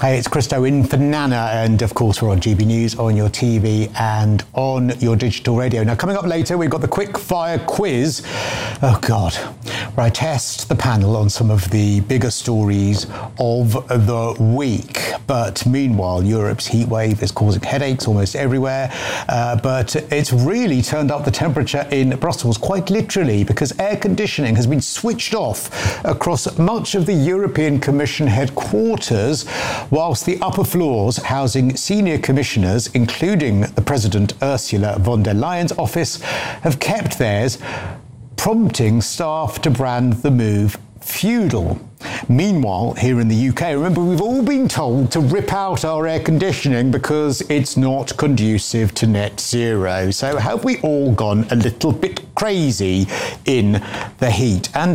Hey, it's Christo in for Nana, and of course we're on GB News, on your TV and on your digital radio. Now, coming up later, we've got the quick fire quiz. Oh God, where I test the panel on some of the bigger stories of the week. But meanwhile, Europe's heat wave is causing headaches almost everywhere. But it's really turned up the temperature in Brussels, quite literally, because air conditioning has been switched off across much of the European Commission headquarters, whilst the upper floors housing senior commissioners, including the President Ursula von der Leyen's office, have kept theirs, prompting staff to brand the move feudal. Meanwhile, here in the UK, remember, we've all been told to rip out our air conditioning because it's not conducive to net zero. So have we all gone a little bit crazy in the heat? And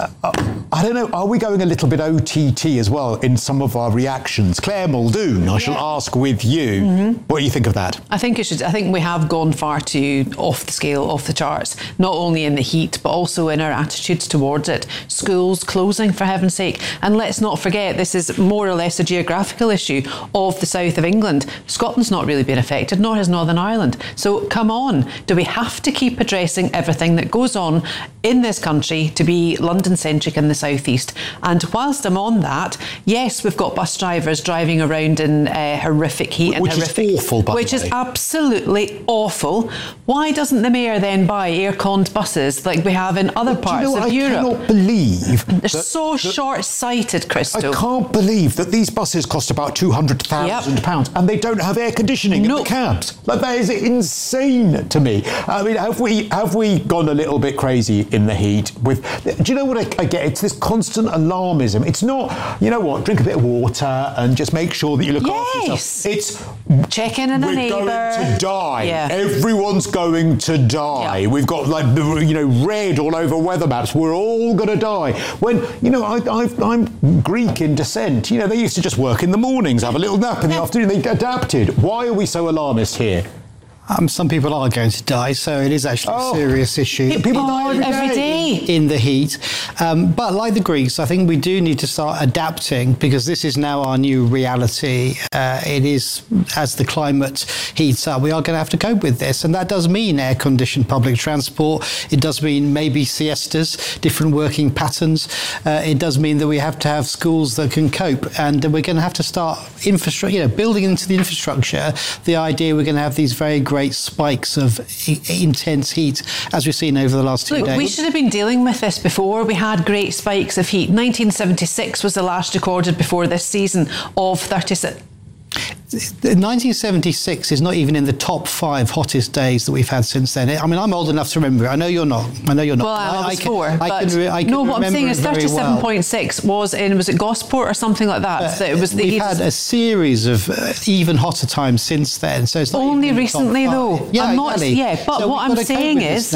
I don't know, are we going a little bit OTT as well in some of our reactions? Claire Muldoon, I shall ask with you. Mm-hmm. What do you think of that? I think we have gone far too off the scale, off the charts, not only in the heat, but also in our attitudes towards it. Schools closing, for heaven's sake. And let's not forget, this is more or less a geographical issue of the south of England. Scotland's not really been affected, nor has Northern Ireland. So come on, do we have to keep addressing everything that goes on in this country to be London-centric in the southeast? And whilst I'm on that, yes, we've got bus drivers driving around in horrific heat, which is awful, by the way. Which is absolutely awful. Why doesn't the mayor then buy air-conned buses like we have in other parts of Europe? I cannot believe they're so short-sighted, Crystal. I can't believe that these buses cost about £200,000 and they don't have air conditioning in the cabs. Like, that is insane to me. I mean, have we gone a little bit crazy in the heat? Do you know what I get? It's this constant alarmism. It's not, you know what, drink a bit of water and just make sure that you look after yourself. It's check in on a neighbour. We're going to die. Yeah. Everyone's going to die. Yeah. We've got, like, red all over weather maps. We're all going to die. When, I'm Greek in descent. They used to just work in the mornings, have a little nap in the afternoon. They adapted. Why are we so alarmist here? Some people are going to die, so it is actually a serious issue. People die every day in the heat. But like the Greeks, I think we do need to start adapting, because this is now our new reality. It is, as the climate heats up, we are going to have to cope with this. And that does mean air-conditioned public transport. It does mean maybe siestas, different working patterns. It does mean that we have to have schools that can cope. And we're going to have to start building into the infrastructure the idea we're going to have these very great spikes of intense heat, as we've seen over the last 2 days. We should have been dealing with this before. We had great spikes of heat. 1976 was the last recorded before this season of 36. 1976 is not even in the top 5 hottest days that we've had since then. I mean, I'm old enough to remember it. I know you're not. Well, I was 4. What I'm saying is 37.6 was it Gosport or something like that? So it was we've had a series of even hotter times since then. So it's not only recently, though. Yeah, I'm not. exactly. Yeah, but so what I'm saying is,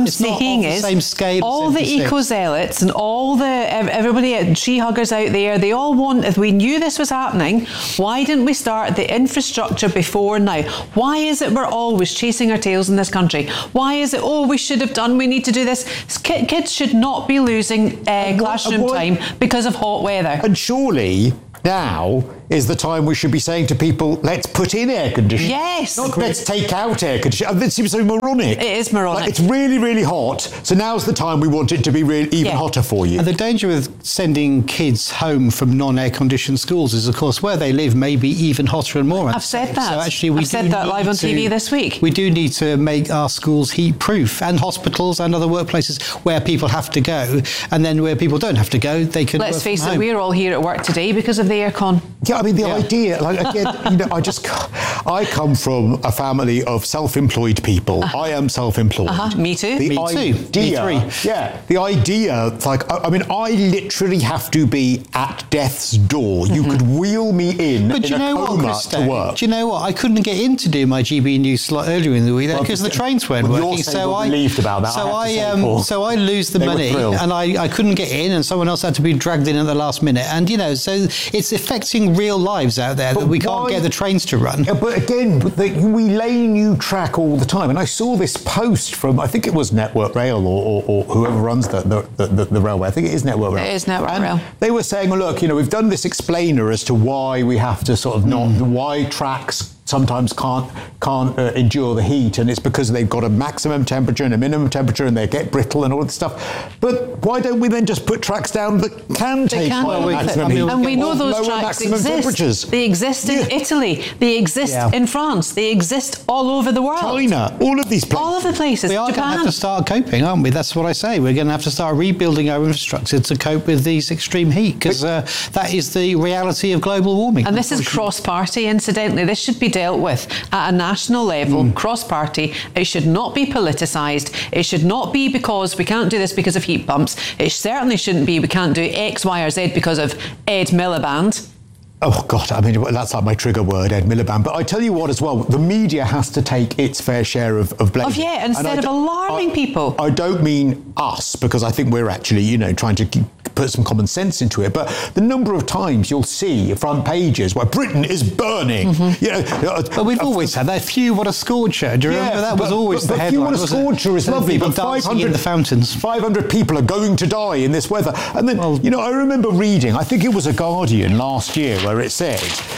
all the eco-zealots and all the everybody, tree huggers out there, they all want. If we knew this was happening, why didn't we start the infrastructure before now? Why is it we're always chasing our tails in this country? Why is it, we should have done, we need to do this? Kids should not be losing classroom time because of hot weather. And surely now is the time we should be saying to people, let's put in air conditioning. Yes. Not let's take out air conditioning. That seems so moronic. It is moronic. Like, it's really, really hot, so now's the time we want it to be even hotter for you. And the danger with sending kids home from non-air conditioned schools is, of course, where they live may be even hotter and more. I've said that. So actually, I've said that live on TV this week. We do need to make our schools heat-proof, and hospitals and other workplaces where people have to go, and then where people don't have to go, they can Let's face it, we're all here at work today because of the aircon. Yeah, I mean, the idea, like, again, I come from a family of self-employed people. I am self-employed. Me too. Me too. Yeah, the idea, like, I mean, I literally have to be at death's door. You could wheel me in a coma to work. Do you know what? I couldn't get in to do my GB News slot earlier in the week because the trains weren't working. So I relieved about that. So I lose the money, and I couldn't get in, and someone else had to be dragged in at the last minute. And so it's affecting real lives out there that we can't get the trains to run. But again, we lay new track all the time. And I saw this post from, I think it was Network Rail or whoever runs the railway. I think it is Network Rail. It is Network Rail. They were saying, well, look, we've done this explainer as to why we have to sort of why tracks sometimes can't endure the heat, and it's because they've got a maximum temperature and a minimum temperature, and they get brittle and all this stuff. But why don't we then just put tracks down that can take maximum heat? And we know those tracks exist. They exist in Italy. They exist in France. They exist all over the world. China. All of these places. All of the places. We are going to Japan. have to start coping, aren't we? That's what I say. We're going to have to start rebuilding our infrastructure to cope with these extreme heat, because that is the reality of global warming. And this is cross-party, incidentally. This should be dealt with at a national level, cross-party. It should not be politicised. It should not be because we can't do this because of heat pumps. It certainly shouldn't be we can't do X, Y or Z because of Ed Miliband. Oh, God, I mean, that's like my trigger word, Ed Miliband. But I tell you what as well, the media has to take its fair share of blame. Instead of alarming people. I don't mean us, because I think we're actually, trying to put some common sense into it. But the number of times you'll see front pages where Britain is burning. But we've always had that. Few, what a scorcher. Do you remember that was always the headline? Few, what a scorcher is lovely, but 500 in the fountains. 500 people are going to die in this weather. And then, I remember reading, I think it was a Guardian last year, where it said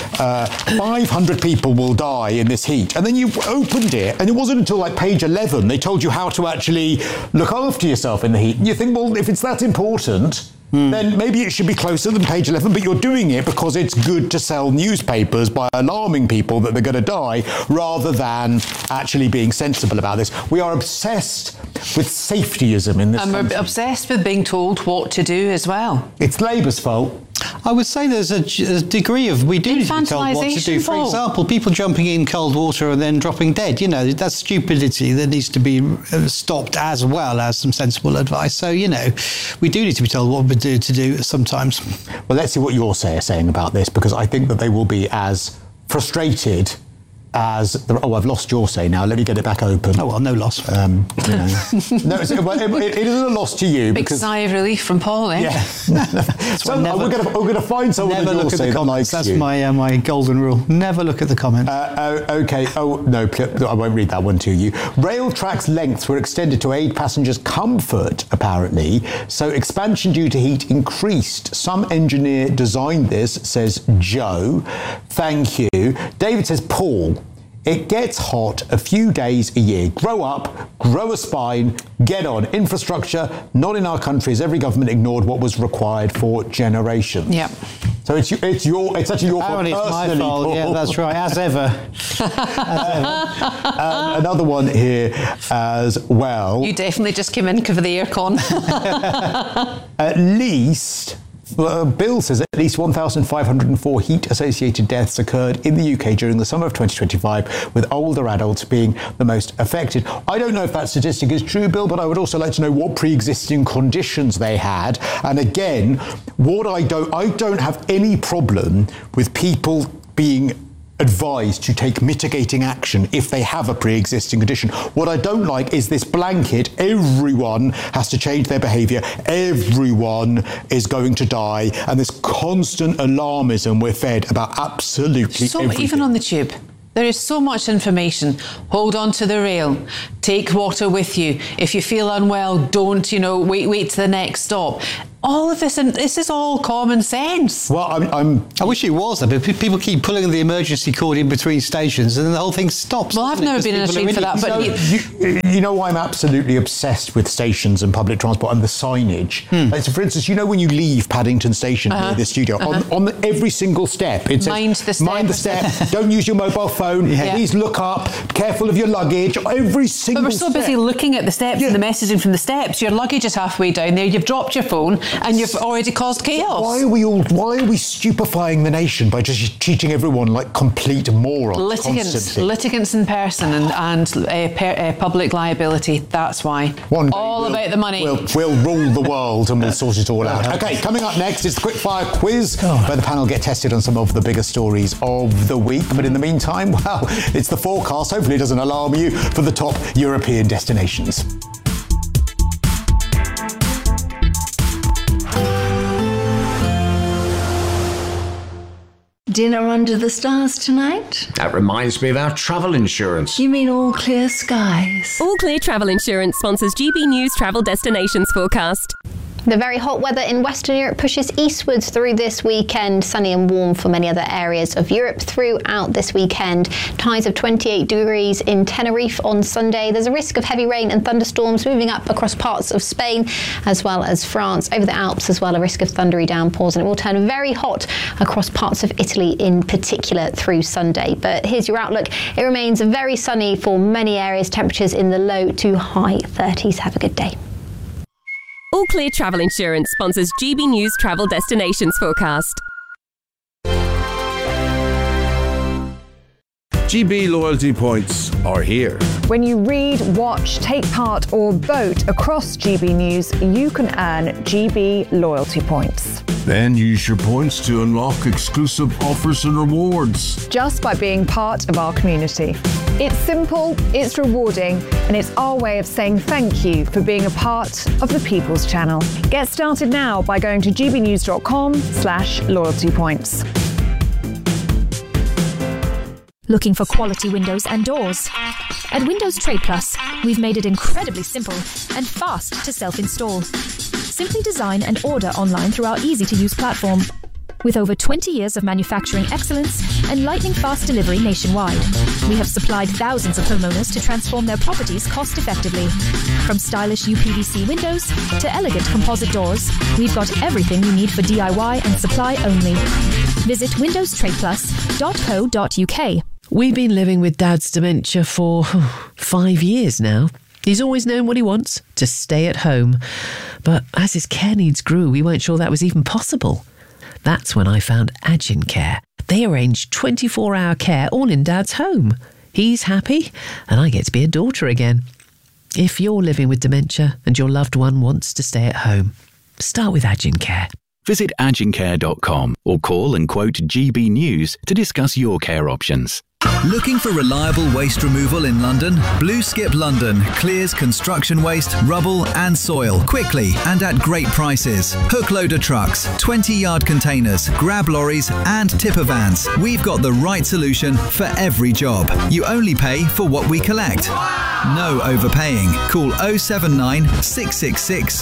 500 people will die in this heat. And then you opened it, and it wasn't until like page 11 they told you how to actually look after yourself in the heat. And you think, well, if it's that important, then maybe it should be closer than page 11, but you're doing it because it's good to sell newspapers by alarming people that they're going to die, rather than actually being sensible about this. We are obsessed with safetyism in this country. And we're obsessed with being told what to do as well. It's Labour's fault. I would say there's a degree of, we do need to be told what to do. For example, people jumping in cold water and then dropping dead. That's stupidity that needs to be stopped, as well as some sensible advice. So, we do need to be told what to do sometimes. Well, let's see what you're saying about this, because I think that they will be as frustrated as I've lost your say now. Let me get it back open. Oh well, no loss. No, it isn't a loss to you. Big sigh of relief from Paul, eh? Yeah. So we're going to find someone never look at the comments. That's my golden rule. Never look at the comments. Okay. Oh no, I won't read that one to you. Rail tracks' lengths were extended to aid passengers' comfort, apparently. So expansion due to heat increased. Some engineer designed this, says Joe. Thank you. David says, Paul, it gets hot a few days a year. Grow up, grow a spine, get on. Infrastructure, not in our country, as every government ignored what was required for generations. Yep. So it's actually your fault. It's my fault. Yeah, that's right. As ever. Another one here as well. You definitely just came in for the aircon. At least. Bill says at least 1,504 heat-associated deaths occurred in the UK during the summer of 2025, with older adults being the most affected. I don't know if that statistic is true, Bill, but I would also like to know what pre-existing conditions they had. And again, I don't have any problem with people being advised to take mitigating action if they have a pre-existing condition. What I don't like is this blanket, everyone has to change their behaviour, everyone is going to die, and this constant alarmism we're fed about absolutely everything. Even on the tube. There is so much information. Hold on to the rail. Take water with you. If you feel unwell, don't, wait to the next stop. All of this, and this is all common sense. Well, I wish it was, but people keep pulling the emergency cord in between stations, and then the whole thing stops. Well, I've never been in a train for that, but I'm absolutely obsessed with stations and public transport and the signage. So, for instance, when you leave Paddington Station near the studio, on every single step, it says, mind the step, don't use your mobile phone, please look up, careful of your luggage, every single But we're so busy looking at the steps and the messaging from the steps. Your luggage is halfway down there, you've dropped your phone, and you've already caused chaos. Why are we stupefying the nation by just treating everyone like complete morons? Litigants in person and public liability. That's why. All about the money. We'll rule the world and we'll sort it all out. Okay, coming up next is the quickfire quiz, where the panel get tested on some of the bigger stories of the week. But in the meantime, it's the forecast. Hopefully it doesn't alarm you, for the top European destinations. Dinner under the stars tonight? That reminds me of our travel insurance. You mean all clear skies? All Clear Travel Insurance sponsors GB News Travel Destinations forecast. The very hot weather in Western Europe pushes eastwards through this weekend. Sunny and warm for many other areas of Europe throughout this weekend. Highs of 28 degrees in Tenerife on Sunday. There's a risk of heavy rain and thunderstorms moving up across parts of Spain as well as France. Over the Alps as well, a risk of thundery downpours, and it will turn very hot across parts of Italy in particular through Sunday. But here's your outlook. It remains very sunny for many areas. Temperatures in the low to high 30s. Have a good day. All Clear Travel Insurance sponsors GB News Travel Destinations forecast. GB loyalty points are here. When you read, watch, take part or vote across GB News, you can earn GB loyalty points. Then use your points to unlock exclusive offers and rewards. Just by being part of our community. It's simple, it's rewarding, and it's our way of saying thank you for being a part of the People's Channel. Get started now by going to gbnews.com/loyalty points. Looking for quality windows and doors? At Windows Trade Plus, we've made it incredibly simple and fast to self-install. Simply design and order online through our easy-to-use platform. With over 20 years of manufacturing excellence and lightning-fast delivery nationwide, we have supplied thousands of homeowners to transform their properties cost-effectively. From stylish UPVC windows to elegant composite doors, we've got everything you need for DIY and supply only. Visit windowstradeplus.co.uk. We've been living with Dad's dementia for 5 years now. He's always known what he wants, to stay at home. But as his care needs grew, we weren't sure that was even possible. That's when I found Agincare. They arrange 24-hour care all in Dad's home. He's happy, and I get to be a daughter again. If you're living with dementia and your loved one wants to stay at home, start with Agincare. Visit agincare.com or call and quote GB News to discuss your care options. Looking for reliable waste removal in London? Blue Skip London clears construction waste, rubble and soil quickly and at great prices. Hook loader trucks, 20-yard containers, grab lorries and tipper vans. We've got the right solution for every job. You only pay for what we collect. No overpaying. Call 079 666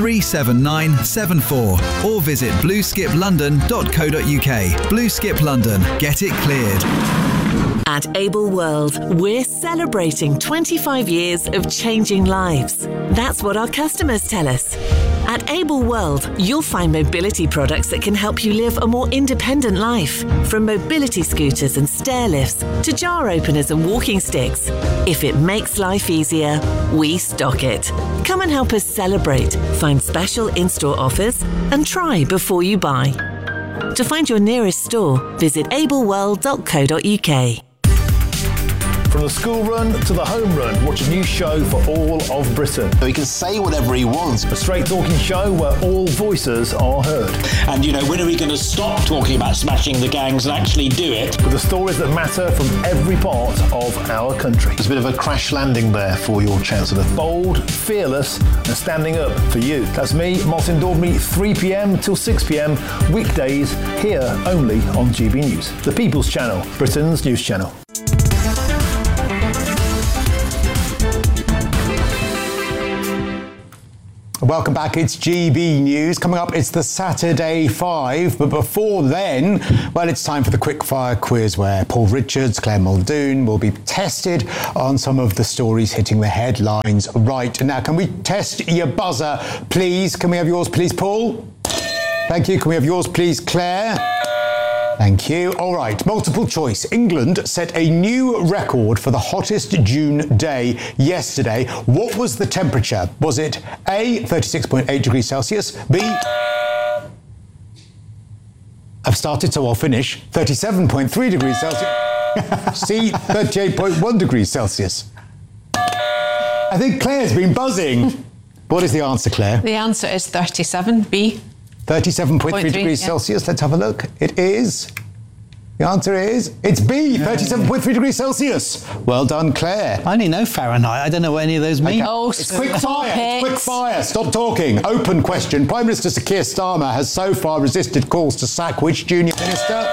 37974 or visit blueskiplondon.co.uk. Blue Skip London. Get it cleared. At Able World, we're celebrating 25 years of changing lives. That's what our customers tell us. At Able World, you'll find mobility products that can help you live a more independent life. From mobility scooters and stair lifts to jar openers and walking sticks. If it makes life easier, we stock it. Come and help us celebrate, find special in-store offers and try before you buy. To find your nearest store, visit ableworld.co.uk. From the school run to the home run, watch a new show for all of Britain. He can say whatever he wants. A straight talking show where all voices are heard. And, when are we going to stop talking about smashing the gangs and actually do it? With the stories that matter from every part of our country. There's a bit of a crash landing there for your Chancellor. Bold, fearless and standing up for you. That's me, Martin Daubney, 3 p.m. till 6 p.m. weekdays here only on GB News. The People's Channel, Britain's news channel. Welcome back, it's GB News. Coming up, it's the Saturday 5, but before then, well, it's time for the quickfire quiz where Paul Richards, Claire Muldoon will be tested on some of the stories hitting the headlines right now. Can we test your buzzer, please? Can we have yours, please, Paul? Thank you. Can we have yours, please, Claire? Thank you. All right, multiple choice. England set a new record for the hottest June day yesterday. What was the temperature? Was it A, 36.8 degrees Celsius, B, I've started so I'll finish, 37.3 degrees Celsius, C, 38.1 degrees Celsius? I think Claire's been buzzing. What is the answer, Claire? The answer is 37, B. 37.3 degrees Celsius. Let's have a look. It is. The answer is, it's B, 37.3 degrees Celsius. Well done, Claire. I only know Fahrenheit. I don't know what any of those mean. Oh, it's quick fire. It's quick fire. Stop talking. Open question. Prime Minister Sir Keir Starmer has so far resisted calls to sack which junior minister?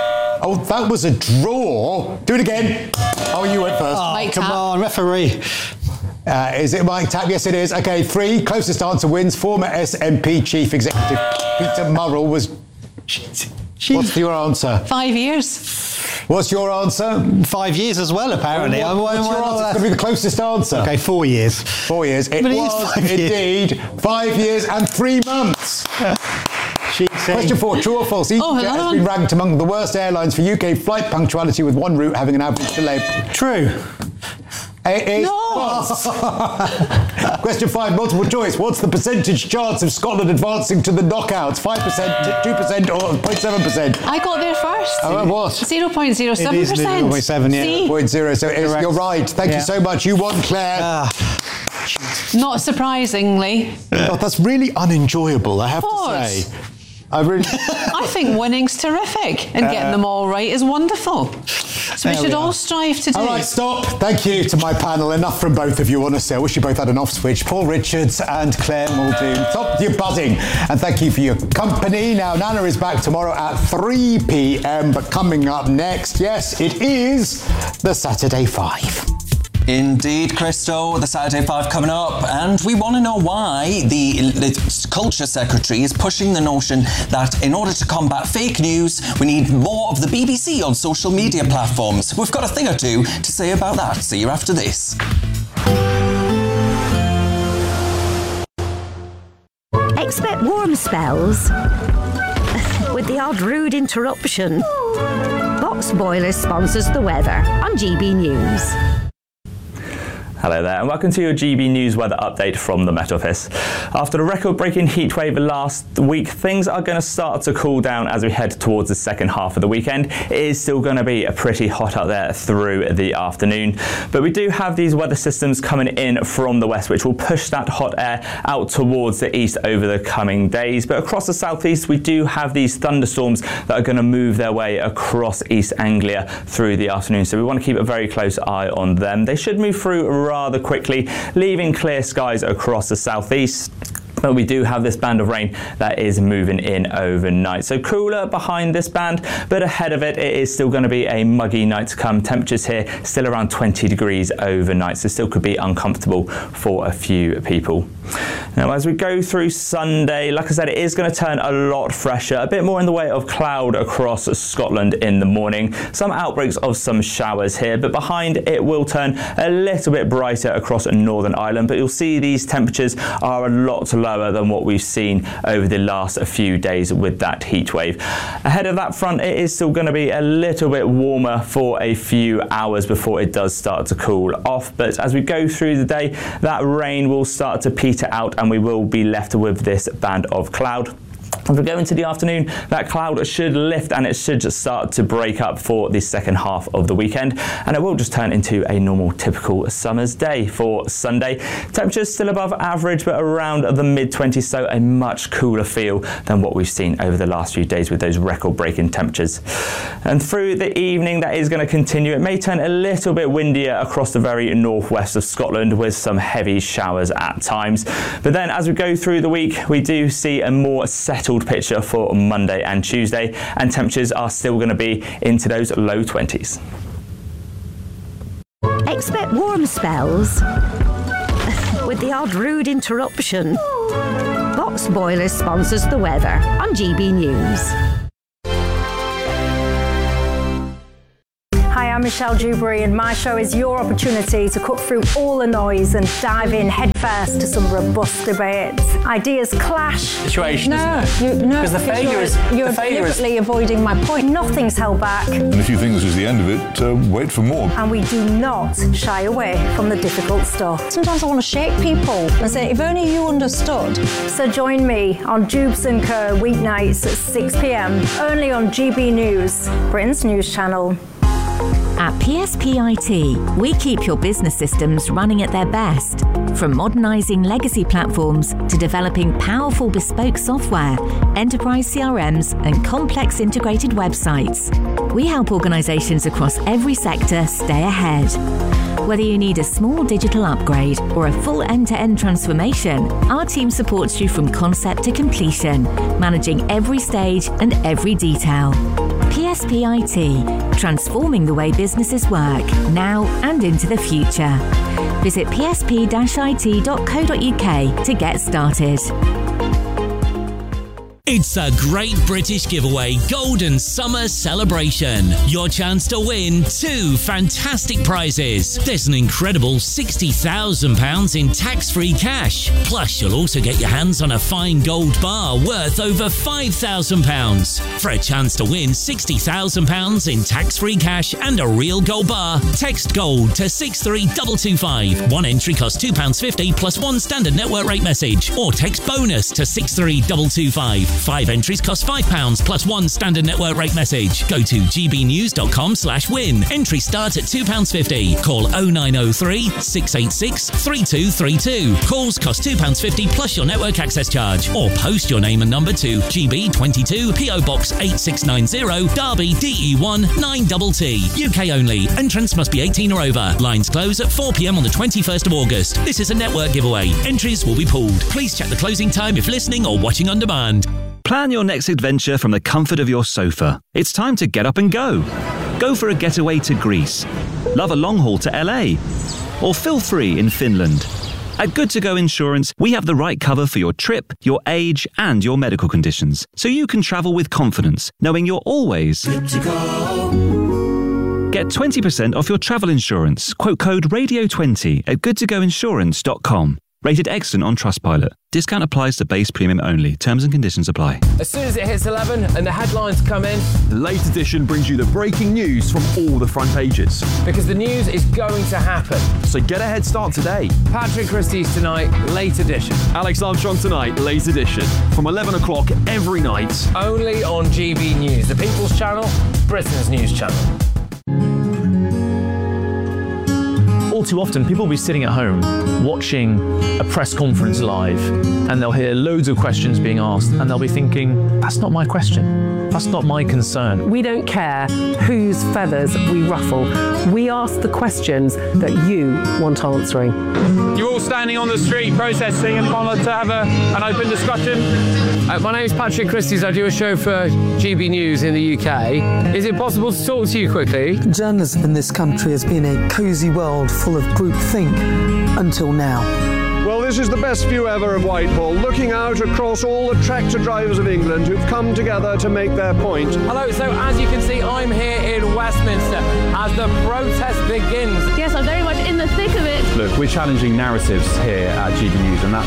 Oh, that was a draw. Do it again. Oh, you went first. Oh, come on, referee. Is it Mike Tapp? Yes, it is. Okay, 3. Closest answer wins. Former SNP Chief Executive Peter Murrell was... What's your answer? 5 years. What's your answer? 5 years as well, apparently. What's your answer? It's going to be the closest answer. Okay, 4 years. 4 years. It was indeed 5 years and 3 months. Question 4, true or false? EasyJet has been ranked among the worst airlines for UK flight punctuality, with one route having an average delay. True. It is false. Question 5, multiple choice. What's the percentage chance of Scotland advancing to the knockouts? 5%, 2% or 0.7%? I got there first. Oh, what? 0.07%. It is 0.7, yeah. 0.0, so you're right. Thank you so much. You won, Claire. Not surprisingly. Oh, that's really unenjoyable, I have to say. I think winning's terrific and getting them all right is wonderful. So we should all strive to do. All right, stop. Thank you to my panel. Enough from both of you, honestly. I wish you both had an off switch. Paul Richards and Claire Muldoon. Stop your buzzing. And thank you for your company. Now, Nana is back tomorrow at 3 p.m. But coming up next, yes, it is the Saturday 5. Indeed, Christo, the Saturday 5 coming up, and we want to know why the Culture Secretary is pushing the notion that in order to combat fake news, we need more of the BBC on social media platforms. We've got a thing or two to say about that. See you after this. Expect warm spells with the odd rude interruption. Box Boilers sponsors the weather on GB News. Hello there and welcome to your GB News weather update from the Met Office. After the record-breaking heatwave last week, things are going to start to cool down as we head towards the second half of the weekend. It is still going to be pretty hot out there through the afternoon, but we do have these weather systems coming in from the west which will push that hot air out towards the east over the coming days. But across the southeast we do have these thunderstorms that are going to move their way across East Anglia through the afternoon, so we want to keep a very close eye on them. They should move through rather quickly, leaving clear skies across the southeast. But we do have this band of rain that is moving in overnight. So cooler behind this band, but ahead of it, it is still going to be a muggy night to come. Temperatures here still around 20 degrees overnight, so still could be uncomfortable for a few people. Now, as we go through Sunday, like I said, it is going to turn a lot fresher, a bit more in the way of cloud across Scotland in the morning. Some outbreaks of some showers here, but behind it will turn a little bit brighter across Northern Ireland. But you'll see these temperatures are a lot lower than what we've seen over the last few days with that heat wave. Ahead of that front, it is still going to be a little bit warmer for a few hours before it does start to cool off. But as we go through the day, that rain will start to peter out and we will be left with this band of cloud. As we go into the afternoon, that cloud should lift and it should just start to break up for the second half of the weekend, and it will just turn into a normal typical summer's day for Sunday. Temperatures still above average but around the mid-20s, so a much cooler feel than what we've seen over the last few days with those record-breaking temperatures. And through the evening, that is going to continue. It may turn a little bit windier across the very northwest of Scotland with some heavy showers at times. But then as we go through the week, we do see a more settled picture for Monday and Tuesday, and temperatures are still going to be into those low 20s. Expect warm spells with the odd rude interruption. Box Boilers sponsors the weather on GB News. Hi, I'm Michelle Dewberry, and my show is your opportunity to cut through all the noise and dive in headfirst to some robust debates. Ideas clash. Situation. Because the failure is you're deliberately avoiding my point. Nothing's held back. And if you think this is the end of it, wait for more. And we do not shy away from the difficult stuff. Sometimes I want to shake people and say, if only you understood. So join me on Jubes and Kerr weeknights at 6 p.m. only on GB News, Britain's news channel. At PSP IT, we keep your business systems running at their best. From modernising legacy platforms to developing powerful bespoke software, enterprise CRMs and complex integrated websites, we help organisations across every sector stay ahead. Whether you need a small digital upgrade or a full end-to-end transformation, our team supports you from concept to completion, managing every stage and every detail. PSP IT, transforming the way businesses work, now and into the future. Visit psp-it.co.uk to get started. It's a Great British Giveaway Golden Summer Celebration. Your chance to win 2 fantastic prizes. There's an incredible £60,000 in tax-free cash. Plus, you'll also get your hands on a fine gold bar worth over £5,000. For a chance to win £60,000 in tax-free cash and a real gold bar, text GOLD to 63225. One entry costs £2.50 plus one standard network rate message. Or text BONUS to 63225. 5 entries cost £5 plus one standard network rate message. Go to gbnews.com/win. Entry start at £2.50. Call 0903 686 3232. Calls cost £2.50 plus your network access charge. Or post your name and number to GB22 PO Box 8690 Derby DE1 9TT. UK only. Entrance must be 18 or over. Lines close at 4 p.m. on the 21st of August. This is a network giveaway. Entries will be pulled. Please check the closing time if listening or watching on demand. Plan your next adventure from the comfort of your sofa. It's time to get up and go. Go for a getaway to Greece. Love a long haul to LA. Or feel free in Finland. At Good To Go Insurance, we have the right cover for your trip, your age, and your medical conditions. So you can travel with confidence, knowing you're always good to go. Get 20% off your travel insurance. Quote code RADIO20 at goodtogoinsurance.com. Rated excellent on Trustpilot. Discount applies to base premium only. Terms and conditions apply. As soon as it hits 11 and the headlines come in, the Late Edition brings you the breaking news from all the front pages. Because the news is going to happen. So get a head start today. Patrick Christie's tonight, Late Edition. Alex Armstrong tonight, Late Edition. From 11 o'clock every night. Only on GB News, the People's Channel, Britain's news channel. All too often, people will be sitting at home watching a press conference live, and they'll hear loads of questions being asked, and they'll be thinking, that's not my question. That's not my concern. We don't care whose feathers we ruffle. We ask the questions that you want answering. You're all standing on the street protesting and want to have an open discussion. My name is Patrick Christie's. I do a show for GB News in the UK. Is it possible to talk to you quickly? Journalism in this country has been a cosy world full of groupthink until now. Well, this is the best view ever of Whitehall, looking out across all the tractor drivers of England who've come together to make their point. Hello, so as you can see, I'm here in Westminster as the protest begins. Yes, I'm very much in the thick of it. Look, we're challenging narratives here at GB News, and